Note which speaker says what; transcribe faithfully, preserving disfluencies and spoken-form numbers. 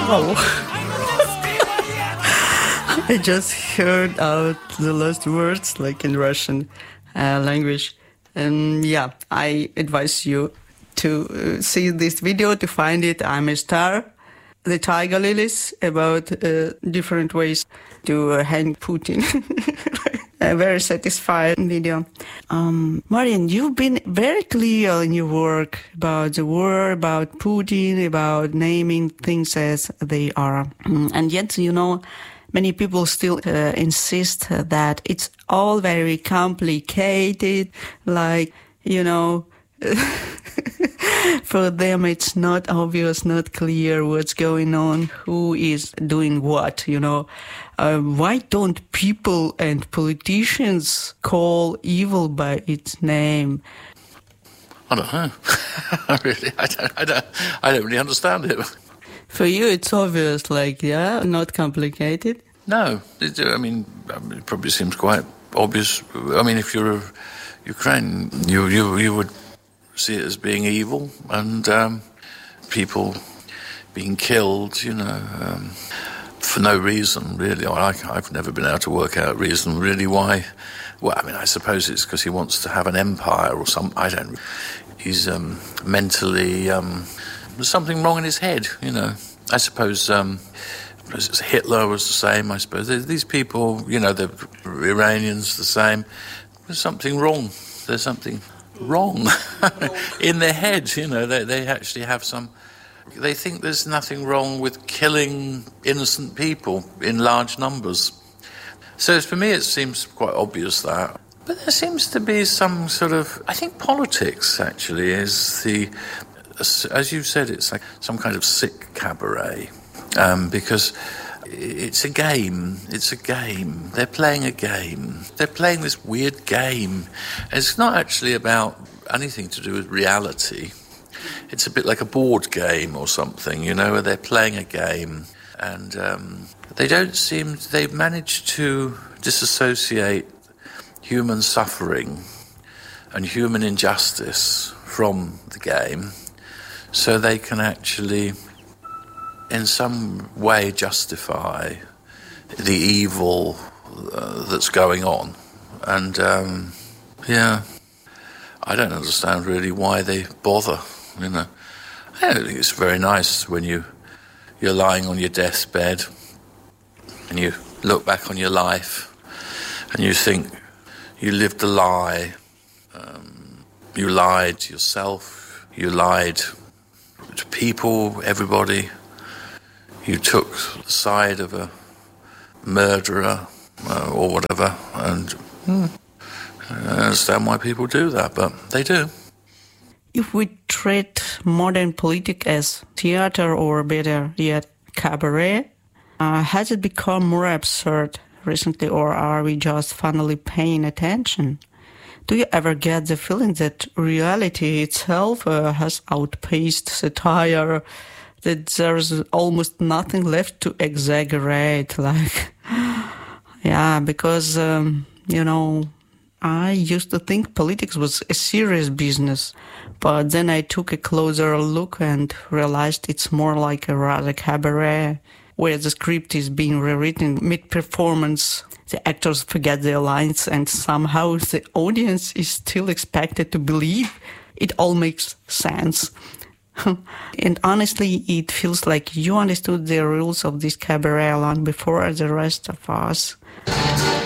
Speaker 1: Wow. I just heard out the last words, like in Russian uh, language. And yeah, I advise you to uh, see this video, to find it. I'm a Star. The Tiger Lilies, about uh, different ways to uh, hang Putin. A very satisfying video. Um, Marian, you've been very clear in your work about the war, about Putin, about naming things as they are. And yet, you know, many people still uh, insist that it's all very complicated, like, you know, for them it's not obvious, not clear what's going on, who is doing what, you know. Uh, why don't people and politicians call evil by its name?
Speaker 2: I don't know. really, I don't, I don't, I don't really understand it.
Speaker 1: For you, it's obvious, like, yeah, not complicated?
Speaker 2: No, it, I mean, it probably seems quite obvious. I mean, if you're Ukraine, you you you would see it as being evil, and um, people being killed, you know, um, for no reason, really. I, I've never been able to work out reason, really, why. Well, I mean, I suppose it's because he wants to have an empire or some. I don't. He's um, mentally. Um, there's something wrong in his head, you know. I suppose. Um, Hitler was the same, I suppose. These people, you know, the Iranians, the same. There's something wrong. There's something wrong in their heads, you know. They, they actually have some... They think there's nothing wrong with killing innocent people in large numbers. So for me, it seems quite obvious that. But there seems to be some sort of... I think politics, actually, is the... As you said, it's like some kind of sick cabaret. Um, because it's a game, it's a game. They're playing a game. They're playing this weird game. And it's not actually about anything to do with reality. It's a bit like a board game or something, you know, where they're playing a game. And um, they don't seem, they've managed to disassociate human suffering and human injustice from the game so they can actually... in some way justify the evil uh, that's going on. And, um, yeah, I don't understand really why they bother, you know. I don't think it's very nice when you, you're lying on your deathbed and you look back on your life and you think you lived a lie. Um, you lied to yourself, you lied to people, everybody. You took the side of a murderer uh, or whatever, and hmm, I understand why people do that, but they do.
Speaker 1: If we treat modern politics as theater, or better yet, cabaret, uh, has it become more absurd recently, or are we just finally paying attention? Do you ever get the feeling that reality itself uh, has outpaced satire, that there's almost nothing left to exaggerate, like, yeah, because, um, you know, I used to think politics was a serious business, but then I took a closer look and realized it's more like a rather cabaret, where the script is being rewritten mid-performance, the actors forget their lines, and somehow the audience is still expected to believe it all makes sense. And honestly, it feels like you understood the rules of this cabaret long before the rest of us.